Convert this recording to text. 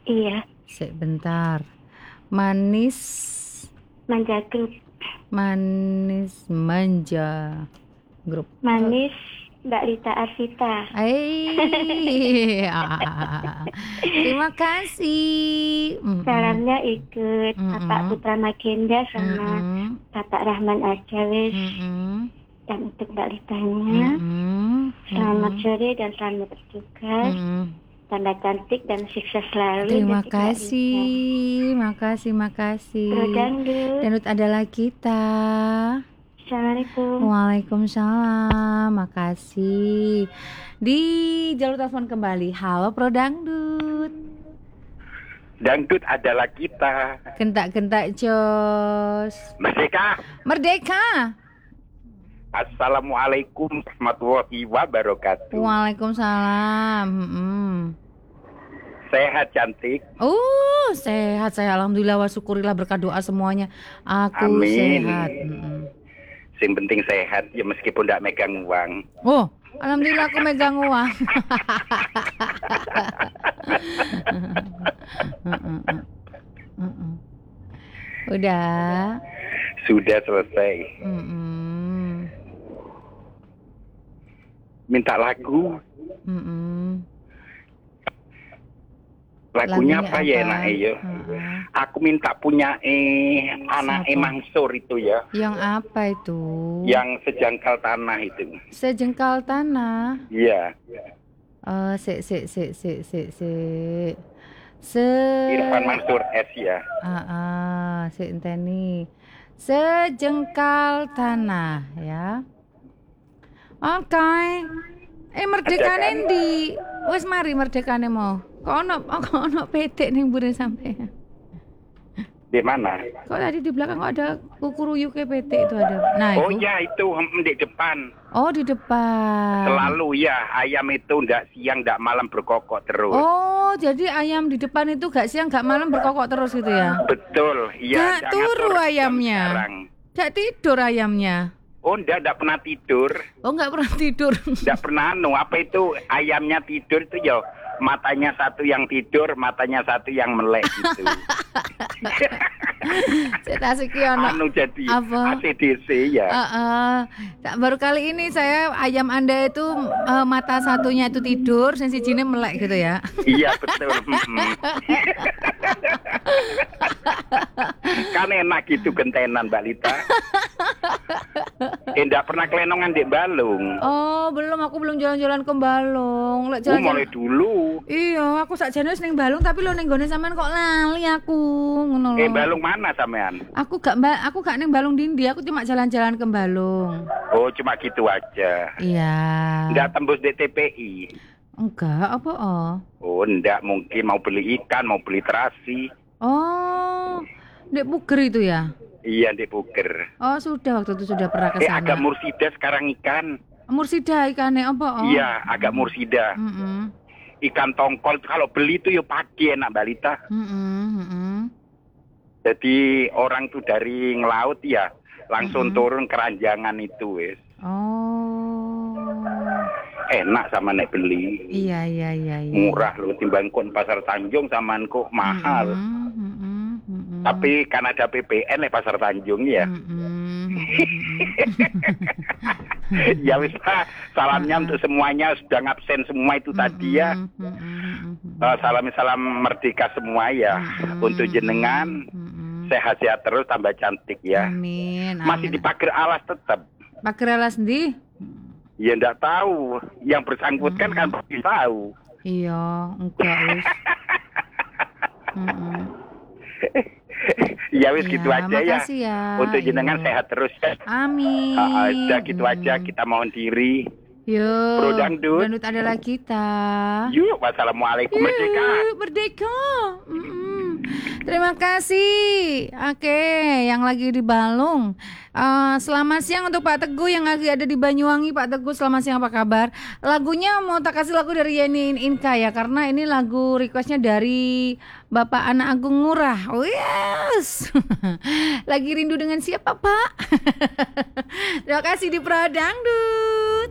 Iya, Sebentar. Manis. Manja Group. Manis manja grup. Manis Mbak Lita Arsita. Terima kasih. Salamnya ikut Bapak Putra Magenda sama Bapak Rahman Ajawis. Dan untuk Mbak Litanya, selamat sore dan selamat bertugas. Tambah cantik dan sukses selalu. Terima kasih, makasih. Bro Dangdut. Dangdut adalah kita. Assalamualaikum. Waalaikumsalam, makasih. Di jalur telepon kembali. Halo Pro Dangdut. Dangdut adalah kita. Gentak-gentak jos. Merdeka. Assalamualaikum warahmatullahi wabarakatuh. Waalaikumsalam. Sehat cantik. Sehat saya, alhamdulillah wa syukurillah, berkat doa semuanya. Aku Amin. sehat. Yang penting sehat ya, meskipun tidak megang uang. Alhamdulillah aku megang uang. Udah. Sudah selesai. Minta lagu. Lagunya apa ya enak ya? Aku minta punya anak Mansur itu ya. Yang apa itu? Yang sejengkal tanah itu. Sejengkal tanah. Iya. Irfan Mansur S ya. Enteni. Sejengkal tanah ya. Oke. Merdekane ndi? Wis mari merdekane mau. Kok ono petik ning mburi sampean. Di mana? Kok tadi di belakang kok ada kukuruyuk petik itu ada. Nah, itu. Ya itu di depan. Oh, di depan. Selalu ya, ayam itu ndak siang ndak malam berkokok terus. Oh, jadi ayam di depan itu gak siang gak malam berkokok terus gitu ya? Betul, iya. Gak turu ayamnya. Gak tidur ayamnya. Oh, ndak pernah tidur. Oh, nggak pernah tidur. Ndak pernah apa itu ayamnya tidur itu ya matanya satu yang tidur, matanya satu yang melek gitu. Saya tasik jadi apa? ACDC ya. Baru kali ini saya ayam Anda itu mata satunya itu tidur, sensijine melek gitu ya. Iya betul. Kan enak gitu gentenan Mbak Lita. Ndak pernah kelenongan di Balung. Oh, belum, aku belum jalan-jalan ke Balung. Mulai dulu. Iya, aku sakjane wis ning Balung tapi lo ning gone sampean kok lali aku. Ngono lho. Balung mana sampean? Aku gak ning Balung Dindi, aku cuma jalan-jalan ke Balung. Oh, cuma gitu aja. Iya. Ndak tembus di TPI. Enggak, apa Oh, ndak, mungkin mau beli ikan, mau beli terasi. Oh, Dek Puger itu ya? Iya, di Puger. Oh, sudah, waktu itu sudah pernah ke sana. Agak Mursida sekarang ikan. Mursida ikannya apa? Iya, agak Mursida. Ikan tongkol kalau beli itu ya pagi enak Mbak Lita. Jadi orang tuh dari ngelaut ya langsung turun keranjangan itu wis. Oh. Enak sama nek beli. Iya. Murah loh timbang kon pasar Tanjung samaan kok mahal. Tapi kan ada PPN nek pasar Tanjung ya. Ya wis Pak, salamnya untuk semuanya, sudah ngabsen semua itu tadi ya. Salam merdeka semua ya. Untuk jenengan sehat-sehat terus, tambah cantik ya. Amin. Masih di pagar alas tetap. Pagar alas ndi? Ya enggak tahu, yang bersangkutan kan pasti tahu. Iya, enggak wis. Ya wis gitu aja ya. Untuk jenengan sehat terus ya. Amin. Udah gitu aja, kita mohon diri. Yuk. Bro Dangdut. Dangdut adalah kita. Yuk, wassalamualaikum. Merdeka. Merdeka. Terima kasih. Oke, yang lagi di Balung. Selamat siang untuk Pak Teguh yang lagi ada di Banyuwangi. Pak Teguh, selamat siang, apa kabar? Lagunya mau tak kasih lagu dari Yeni Inka ya, karena ini lagu requestnya dari Bapak Anak Agung Ngurah. Oh yes. Lagi rindu dengan siapa Pak? Terima kasih di Pro Dangdut.